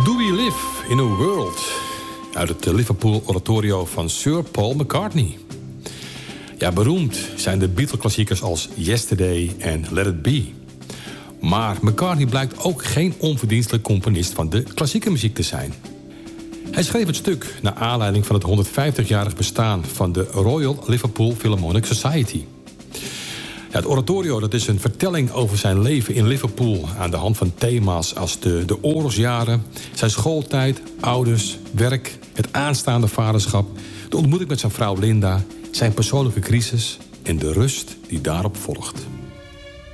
Do We Live in a World? Uit het Liverpool Oratorio van Sir Paul McCartney. Ja, beroemd zijn de Beatle-klassiekers als Yesterday en Let It Be. Maar McCartney blijkt ook geen onverdienstelijk componist van de klassieke muziek te zijn. Hij schreef het stuk naar aanleiding van het 150-jarig bestaan van de Royal Liverpool Philharmonic Society. Ja, het oratorio, dat is een vertelling over zijn leven in Liverpool aan de hand van thema's als de oorlogsjaren, zijn schooltijd, ouders, werk, het aanstaande vaderschap, de ontmoeting met zijn vrouw Linda, zijn persoonlijke crisis en de rust die daarop volgt.